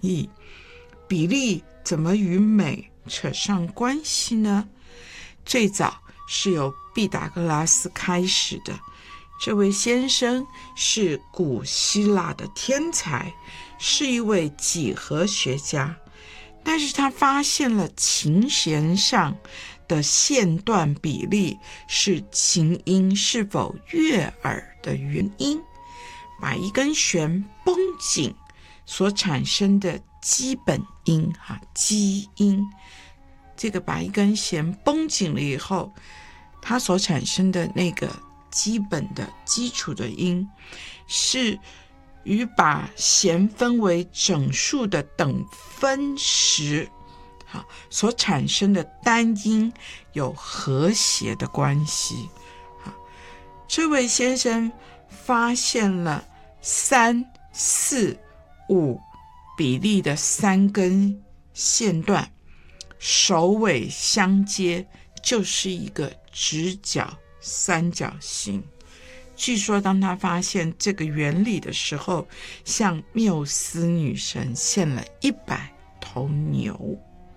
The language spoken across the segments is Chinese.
义。比例怎么与美扯上关系呢？最早是由毕达哥拉斯开始的。这位先生是古希腊的天才，是一位几何学家，但是他发现了琴弦上的线段比例是琴音是否悦耳的原因，把一根弦绷紧所产生的基本音基音，这个把一根弦绷紧了以后，它所产生的那个基本的基础的音是与把弦分为整数的等分时所产生的单音有和谐的关系。这位先生发现了3、4、5比例的3根线段，首尾相接，就是一个直角三角形。据说当他发现这个原理的时候，向缪斯女神献了100头牛。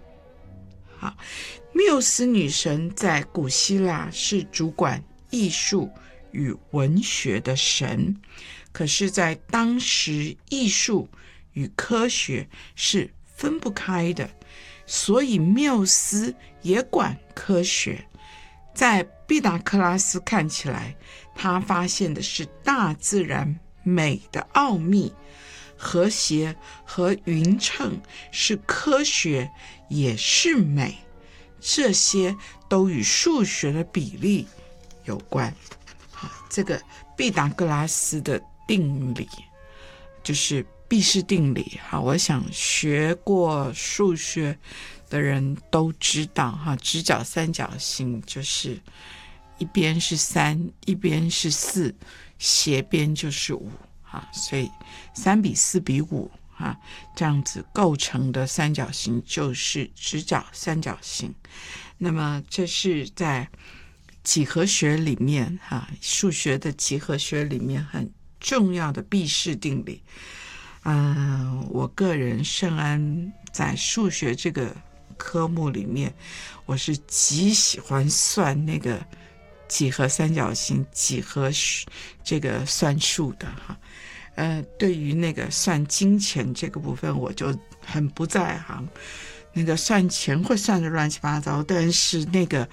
缪斯女神在古希腊是主管艺术与文学的神，可是在当时艺术与科学是分不开的，所以缪斯也管科学。在毕达哥拉斯看起来，他发现的是大自然美的奥秘，和谐和匀称是科学也是美，这些都与数学的比例有关。这个毕达哥拉斯的定理就是毕氏定理，我想学过数学的人都知道，直角三角形就是一边是3，一边是4，斜边就是5，所以3比4比5，这样子构成的三角形就是直角三角形。那么这是在几何学里面，数学的几何学里面很重要的毕氏定理。我个人圣安在数学这个科目里面，我是极喜欢算那个几何三角形、几何这个算术的对于那个算金钱这个部分，我就很不在行。那个算钱会算得乱七八糟，但是那个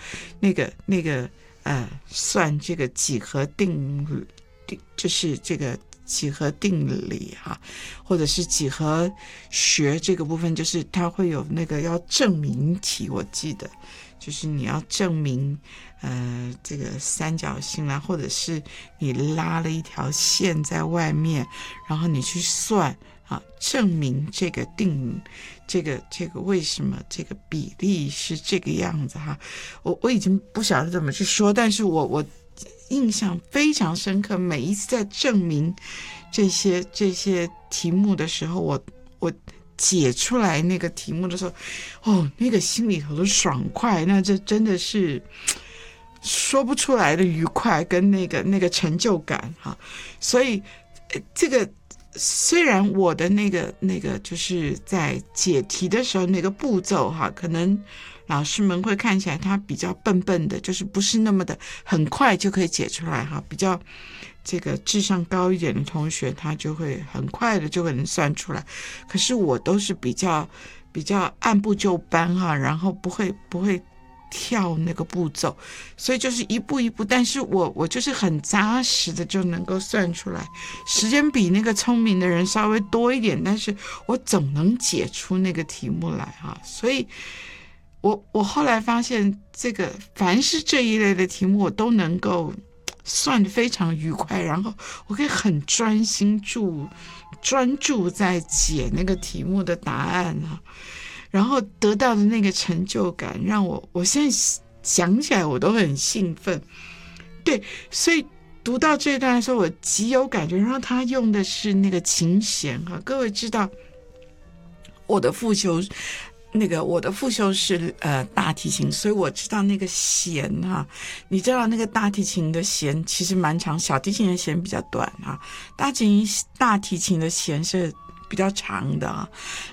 算这个几何定理，就是这个几何定理或者是几何学这个部分，就是它会有那个要证明题，我记得就是你要证明这个三角形啦，或者是你拉了一条线在外面，然后你去算证明这个这个为什么这个比例是这个样子我已经不晓得怎么去说，但是我印象非常深刻，每一次在证明这些题目的时候，我解出来那个题目的时候，那个心里头的爽快，那这真的是说不出来的愉快跟那个成就感所以这个虽然我的那个就是在解题的时候那个步骤可能老师们会看起来他比较笨笨的，就是不是那么的很快就可以解出来比较这个智商高一点的同学他就会很快的就能算出来，可是我都是比较按部就班然后不会跳那个步骤，所以就是一步一步，但是我就是很扎实的就能够算出来，时间比那个聪明的人稍微多一点，但是我总能解出那个题目来所以我后来发现这个凡是这一类的题目我都能够算得非常愉快，然后我可以很专注在解那个题目的答案然后得到的那个成就感让我现在想起来我都很兴奋。对，所以读到这段的时候我极有感觉，然后他用的是那个琴弦各位知道我的副修是大提琴，所以我知道那个弦你知道那个大提琴的弦其实蛮长，小提琴的弦比较短大提琴的弦是比较长的